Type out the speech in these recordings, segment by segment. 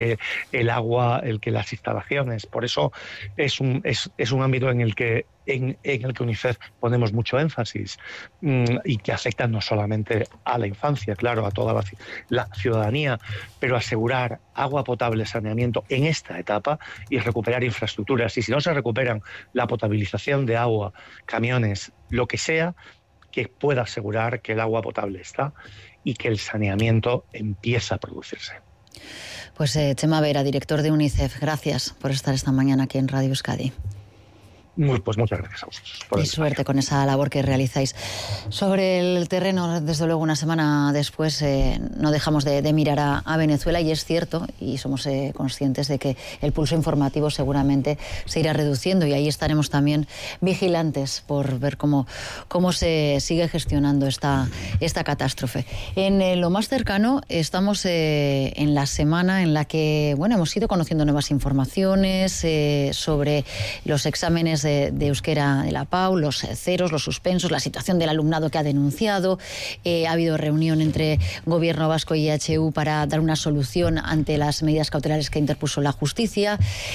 el agua, el que las instalaciones. Por eso es un ámbito en el que UNICEF ponemos mucho énfasis y que afecta no solamente a la infancia, claro, a toda la ciudadanía, pero asegurar agua potable, saneamiento en esta etapa y recuperar infraestructuras. Y si no se recuperan la potabilización de agua, camiones, lo que sea, que pueda asegurar que el agua potable está y que el saneamiento empieza a producirse. Pues Chema Vera, director de UNICEF, gracias por estar esta mañana aquí en Radio Euskadi. Pues muchas gracias a vosotros. Y suerte con esa labor que realizáis. Sobre el terreno, desde luego, una semana después no dejamos de mirar a Venezuela, y es cierto, y somos conscientes de que el pulso informativo seguramente se irá reduciendo, y ahí estaremos también vigilantes por ver cómo se sigue gestionando esta catástrofe. En lo más cercano estamos en la semana en la que hemos ido conociendo nuevas informaciones sobre los exámenes de euskera de la PAU, los ceros, los suspensos, la situación del alumnado que ha denunciado. Ha habido reunión entre Gobierno vasco y EHU para dar una solución ante las medidas cautelares que interpuso la justicia.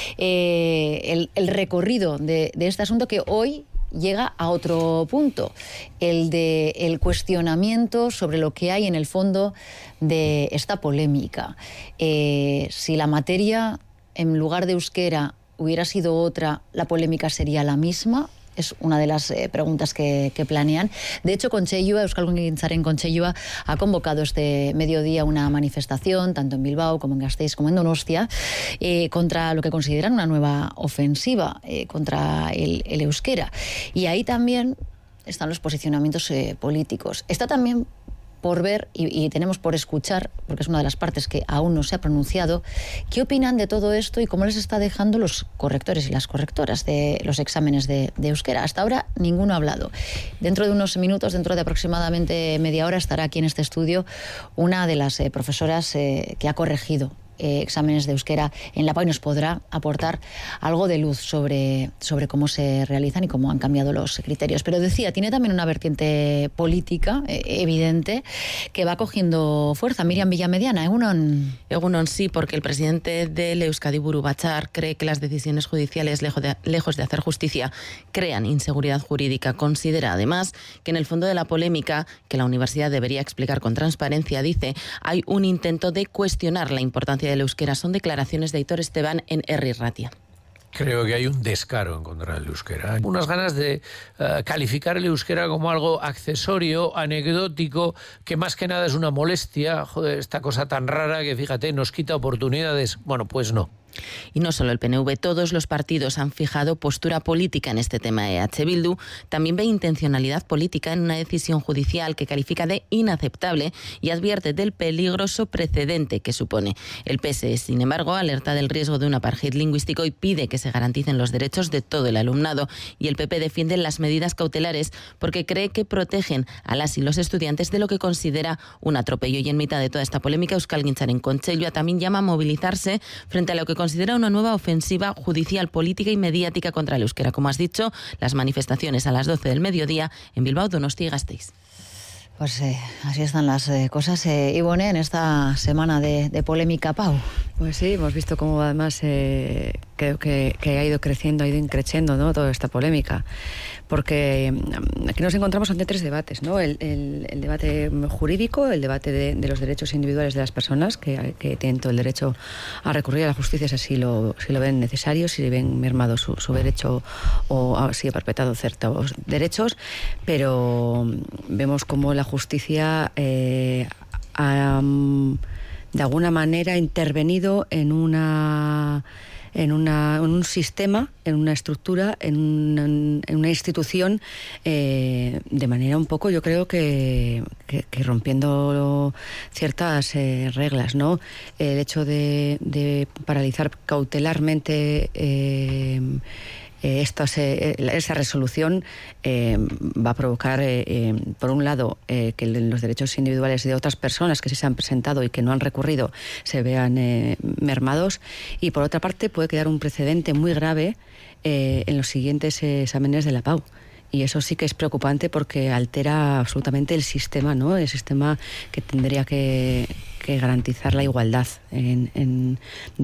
El recorrido de este asunto, que hoy llega a otro punto, el cuestionamiento sobre lo que hay en el fondo de esta polémica. Si la materia, en lugar de euskera, hubiera sido otra, ¿la polémica sería la misma? Es una de las preguntas que planean. De hecho, Euskalgintzaren Kontseiluak ha convocado este mediodía una manifestación, tanto en Bilbao como en Gasteiz como en Donostia, contra lo que consideran una nueva ofensiva contra el euskera. Y ahí también están los posicionamientos políticos. Está también por ver y tenemos por escuchar, porque es una de las partes que aún no se ha pronunciado, qué opinan de todo esto y cómo les está dejando los correctores y las correctoras de los exámenes de euskera. Hasta ahora ninguno ha hablado. Dentro de unos minutos, dentro de aproximadamente media hora, estará aquí en este estudio una de las profesoras que ha corregido exámenes de euskera en la PAU y nos podrá aportar algo de luz sobre cómo se realizan y cómo han cambiado los criterios. Pero decía, tiene también una vertiente política evidente que va cogiendo fuerza. Miriam Villamediana, Egunon sí, porque el presidente del Euskadi Buru Batzar cree que las decisiones judiciales, lejos de hacer justicia, crean inseguridad jurídica. Considera además que en el fondo de la polémica, que la universidad debería explicar con transparencia, dice, hay un intento de cuestionar la importancia del euskera. Son declaraciones de Aitor Esteban en Herri Ratia. Creo que hay un descaro en contra del euskera. Unas ganas de calificar el euskera como algo accesorio, anecdótico, que más que nada es una molestia. Joder, esta cosa tan rara que, fíjate, nos quita oportunidades. Bueno, pues no. Y no solo el PNV, todos los partidos han fijado postura política en este tema. EH Bildu también ve intencionalidad política en una decisión judicial que califica de inaceptable y advierte del peligroso precedente que supone. El PS, sin embargo, alerta del riesgo de un apartheid lingüístico y pide que se garanticen los derechos de todo el alumnado. Y el PP defiende las medidas cautelares porque cree que protegen a las y los estudiantes de lo que considera un atropello. Y en mitad de toda esta polémica, Euskalgintzaren Kontseiluak también llama a movilizarse frente a lo que considera una nueva ofensiva judicial, política y mediática contra el euskera. Como has dicho, las manifestaciones a las 12 del mediodía en Bilbao, Donostia y Gasteiz. Pues así están las cosas. Ivone, en esta semana de polémica PAU. Pues sí, hemos visto cómo además creo que ha ido creciendo, ha ido increciendo, ¿no?, toda esta polémica. Porque aquí nos encontramos ante tres debates, ¿no? El debate jurídico, el debate de los derechos individuales de las personas, que tienen todo el derecho a recurrir a la justicia si lo ven necesario, si ven mermado su derecho o si ha perpetrado ciertos derechos. Pero vemos cómo la justicia ha de alguna manera intervenido en un sistema, en una estructura, en una institución, de manera un poco, yo creo que rompiendo ciertas reglas, ¿no? El hecho de paralizar cautelarmente esa resolución va a provocar, por un lado, que los derechos individuales de otras personas que sí se han presentado y que no han recurrido se vean mermados, y por otra parte puede quedar un precedente muy grave en los siguientes exámenes de la PAU. Y eso sí que es preocupante porque altera absolutamente el sistema, ¿no? El sistema que tendría que garantizar la igualdad